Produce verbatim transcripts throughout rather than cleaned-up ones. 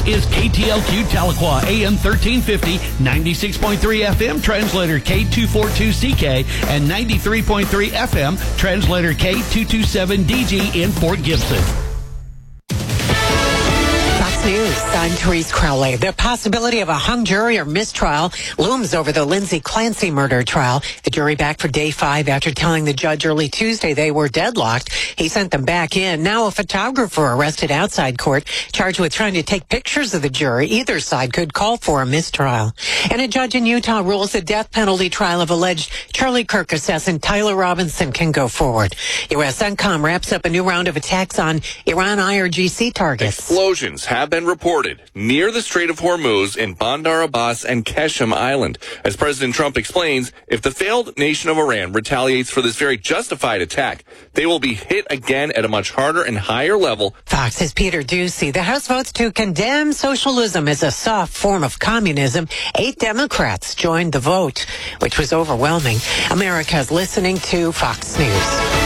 This is K T L Q Tahlequah, A M thirteen fifty, ninety-six point three F M, translator K two forty-two C K, and ninety-three point three F M, translator K two twenty-seven D G in Fort Gibson. News. I'm Therese Crowley. The possibility of a hung jury or mistrial looms over the Lindsay Clancy murder trial. The jury back for day five after telling the judge early Tuesday they were deadlocked. He sent them back in. Now a photographer arrested outside court, charged with trying to take pictures of the jury. Either side could call for a mistrial. And a judge in Utah rules the death penalty trial of alleged Charlie Kirk assassin Tyler Robinson can go forward. U S CENTCOM wraps up a new round of attacks on Iran I R G C targets. Explosions have been reported near the Strait of Hormuz in Bandar Abbas and Qeshm Island. As President Trump explains, if the failed nation of Iran retaliates for this very justified attack, they will be hit again at a much harder and higher level. Fox's Peter Ducey. The House votes to condemn socialism as a soft form of communism. Eight Democrats joined the vote, which was overwhelming. America's listening to Fox News.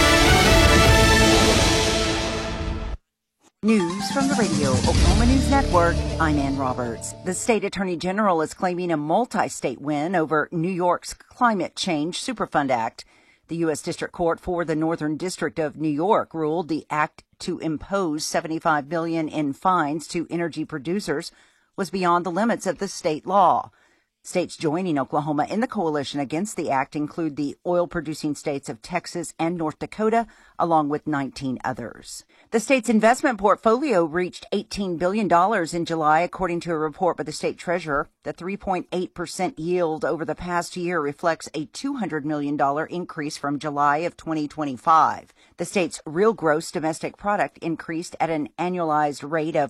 News from the Radio Oklahoma News Network. I'm Ann Roberts. The state attorney general is claiming a multi-state win over New York's Climate Change Superfund Act. The U S District Court for the Northern District of New York ruled the act to impose seventy-five billion dollars in fines to energy producers was beyond the limits of the state law. States joining Oklahoma in the coalition against the act include the oil-producing states of Texas and North Dakota, along with nineteen others. The state's investment portfolio reached eighteen billion dollars in July, according to a report by the state treasurer. The three point eight percent yield over the past year reflects a two hundred million dollars increase from July of twenty twenty-five. The state's real gross domestic product increased at an annualized rate of